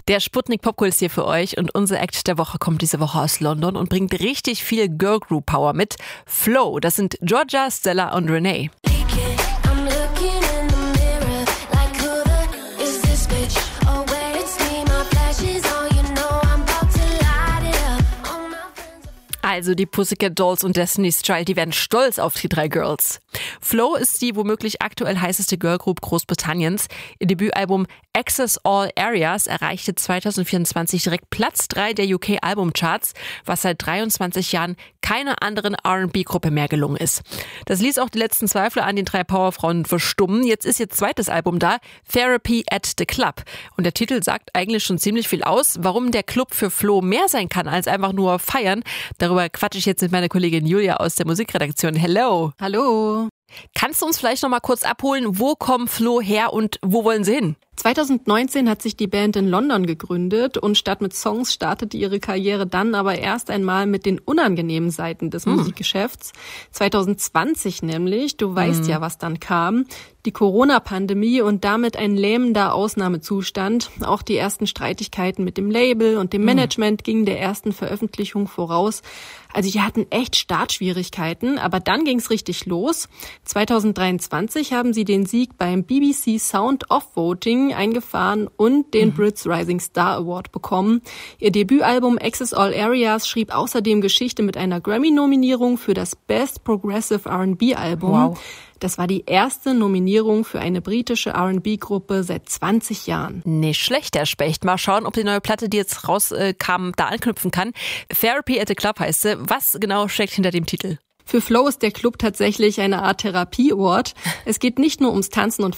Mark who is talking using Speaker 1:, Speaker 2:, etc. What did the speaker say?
Speaker 1: Der Sputnik Popquiz hier für euch und unser Act der Woche kommt diese Woche aus London und bringt richtig viel Girl Group Power mit. Flow, das sind Georgia, Stella und Renee. Also die Pussycat Dolls und Destiny's Child, die werden stolz auf die 3 Girls. Flow ist die womöglich aktuell heißeste Girlgroup Großbritanniens. Ihr Debütalbum Access All Areas erreichte 2024 direkt Platz 3 der UK-Albumcharts, was seit 23 Jahren keiner anderen R&B-Gruppe mehr gelungen ist. Das ließ auch die letzten Zweifel an den 3 Powerfrauen verstummen. Jetzt ist ihr zweites Album da, Therapy at the Club. Und der Titel sagt eigentlich schon ziemlich viel aus, warum der Club für Flow mehr sein kann als einfach nur feiern. Darüber quatsche ich jetzt mit meiner Kollegin Julia aus der Musikredaktion. Hello.
Speaker 2: Hallo.
Speaker 1: Kannst du uns vielleicht noch mal kurz abholen, wo kommt Flow her und wo wollen sie hin?
Speaker 2: 2019 hat sich die Band in London gegründet und statt mit Songs startete ihre Karriere dann aber erst einmal mit den unangenehmen Seiten des Musikgeschäfts. 2020 nämlich, du weißt ja, was dann kam, die Corona-Pandemie und damit ein lähmender Ausnahmezustand. Auch die ersten Streitigkeiten mit dem Label und dem Management gingen der ersten Veröffentlichung voraus. Also die hatten echt Startschwierigkeiten, aber dann ging's richtig los. 2023 haben sie den Sieg beim BBC Sound of Voting eingefahren und den Brits Rising Star Award bekommen. Ihr Debütalbum Access All Areas schrieb außerdem Geschichte mit einer Grammy-Nominierung für das Best Progressive R&B-Album.
Speaker 1: Wow.
Speaker 2: Das war die erste Nominierung für eine britische R&B-Gruppe seit 20 Jahren.
Speaker 1: Nicht schlecht, der Specht. Mal schauen, ob die neue Platte, die jetzt rauskam, da anknüpfen kann. Therapy at the Club heißt sie. Was genau steckt hinter dem Titel?
Speaker 2: Für Flow ist der Club tatsächlich eine Art Therapieort. Es geht nicht nur ums Tanzen und